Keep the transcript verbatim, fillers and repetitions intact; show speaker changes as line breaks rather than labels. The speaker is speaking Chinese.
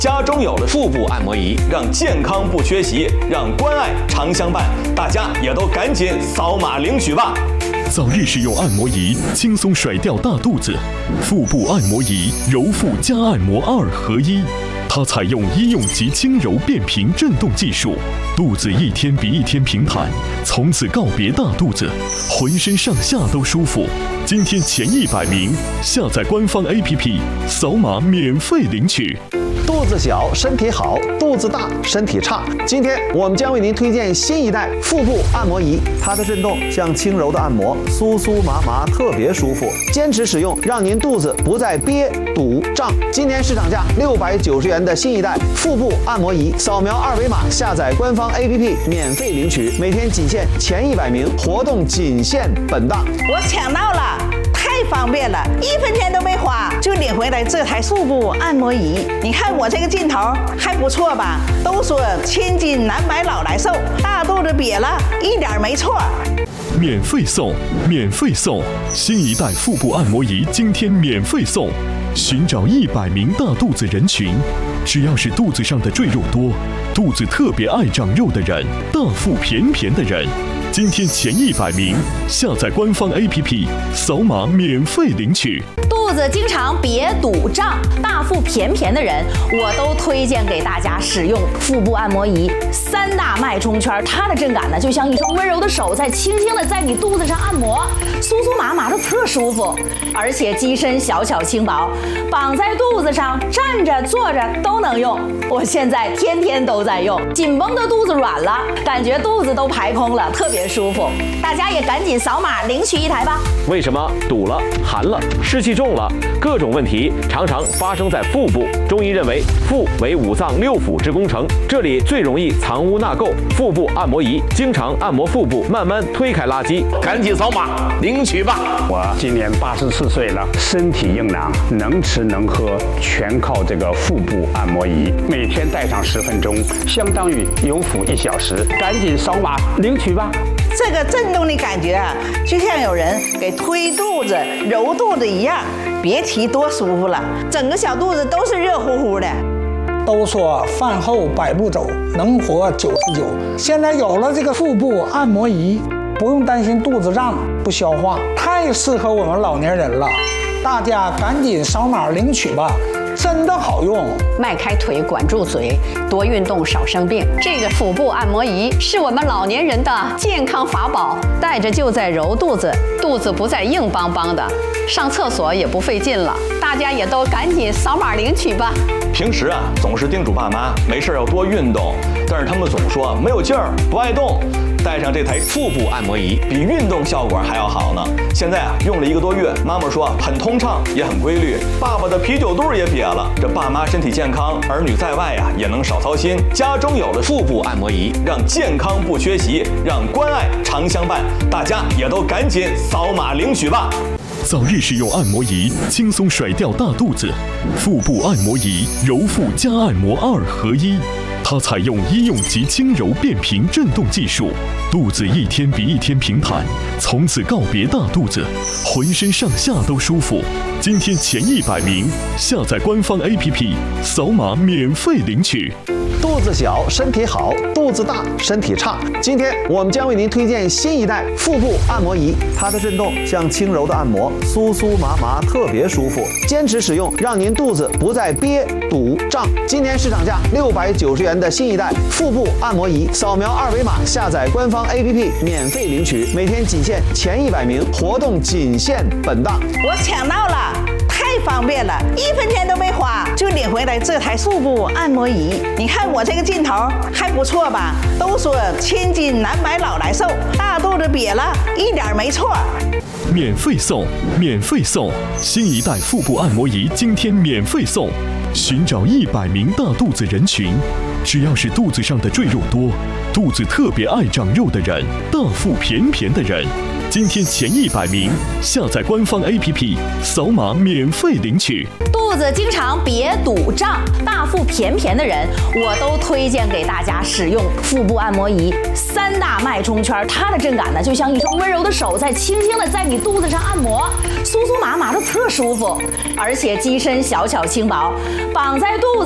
家中有了腹部按摩仪，让健康不缺席，让关爱常相伴。大家也都赶紧扫码领取吧！
早日使用按摩仪，轻松甩掉大肚子。腹部按摩仪柔腹加按摩二合一，它采用医用级轻柔变频震动技术，肚子一天比一天平坦，从此告别大肚子，浑身上下都舒服。今天前一百名下载官方 A P P， 扫码免费领取。
肚子小身体好，肚子大身体差。今天我们将为您推荐新一代腹部按摩仪，它的震动像轻柔的按摩，酥酥麻麻，特别舒服。坚持使用，让您肚子不再憋堵胀。今天市场价六百九十元的新一代腹部按摩仪，扫描二维码下载官方 A P P 免费领取，每天仅限前一百名，活动仅限本档。
我抢到了！太方便了，一分钱都没花就领回来这台腹部按摩仪。你看我这个劲头还不错吧？都说千金难买老来瘦，大肚子瘪了一点没错。
免费送，免费送！新一代腹部按摩仪今天免费送。寻找一百名大肚子人群，只要是肚子上的赘肉多、肚子特别爱长肉的人、大腹便便的人。今天前一百名下载官方 A P P， 扫码免费领取。
肚子经常瘪堵胀、大腹便便的人，我都推荐给大家使用腹部按摩仪。三大脉冲圈，它的震感呢，就像一双温柔的手在轻轻的在你肚子上按摩，酥酥麻麻的特舒服。而且机身小巧轻薄，绑在肚子上，站着坐着都能用。我现在天天都在用，紧绷的肚子软了，感觉肚子都排空了，特别舒服。大家也赶紧扫码领取一台吧。
为什么堵了、寒了、湿气重了，各种问题常常发生在腹部？中医认为，腹为五脏六腑之工程，这里最容易藏污纳垢。腹部按摩仪经常按摩腹部，慢慢推开垃圾。
赶紧扫码领取吧！
我今年八十四岁了，身体硬朗，能吃能喝，全靠这个腹部按摩仪。每天戴上十分钟，相当于有腹一小时。赶紧扫码领取吧！
这个震动的感觉啊，就像有人给推肚子、揉肚子一样，别提多舒服了，整个小肚子都是热乎乎的。
都说饭后百步走，能活九十九。现在有了这个腹部按摩仪，不用担心肚子胀不消化，太适合我们老年人了。大家赶紧扫码领取吧，真的好用。
迈开腿，管住嘴，多运动，少生病。这个腹部按摩仪是我们老年人的健康法宝，带着就在揉肚子，肚子不再硬邦邦的，上厕所也不费劲了。大家也都赶紧扫码领取吧。
平时啊，总是叮嘱爸妈没事要多运动，但是他们总说没有劲儿，不爱动。带上这台腹部按摩仪，比运动效果还要好呢。现在啊，用了一个多月，妈妈说很通畅，也很规律。爸爸的啤酒肚也瘪了。这爸妈身体健康，儿女在外啊也能少操心。家中有了腹部按摩仪，让健康不缺席，让关爱常相伴。大家也都赶紧扫码领取吧！
早日使用按摩仪，轻松甩掉大肚子。腹部按摩仪柔腹加按摩二合一，它采用医用级轻柔变频震动技术，肚子一天比一天平坦，从此告别大肚子，浑身上下都舒服。今天前一百名下载官方 A P P， 扫码免费领取。
肚子小身体好，肚子大身体差。今天我们将为您推荐新一代腹部按摩仪，它的震动像轻柔的按摩，酥酥麻麻，特别舒服。坚持使用，让您肚子不再憋堵胀。今天市场价六百九十元的新一代腹部按摩仪，扫描二维码下载官方 A P P 免费领取，每天仅限前一百名，活动仅限本档。
我抢到了！太方便了，一分钱都没花就领回来这台腹部按摩仪。你看我这个劲头还不错吧？都说千金难买老来瘦，大肚子瘪了一点没错。
免费送，免费送！新一代腹部按摩仪今天免费送。寻找一百名大肚子人群，只要是肚子上的赘肉多、肚子特别爱长肉的人、大腹便便的人。今天前一百名下载官方 A P P， 扫码免费领取。
肚子经常瘪堵胀、大腹便便的人，我都推荐给大家使用腹部按摩仪。三大脉冲圈，它的震感呢，就像一双温柔的手在轻轻的在你肚子上按摩，酥酥麻麻的特舒服。而且机身小巧轻薄，绑在肚子